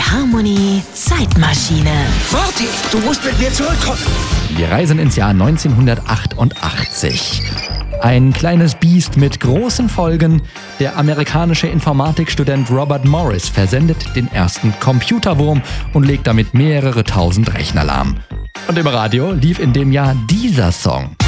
Harmony Zeitmaschine. Morty, du musst mit mir zurückkommen. Wir reisen ins Jahr 1988. Ein kleines Biest mit großen Folgen. Der amerikanische Informatikstudent Robert Morris versendet den ersten Computerwurm und legt damit mehrere tausend Rechner lahm. Und im Radio lief in dem Jahr dieser Song.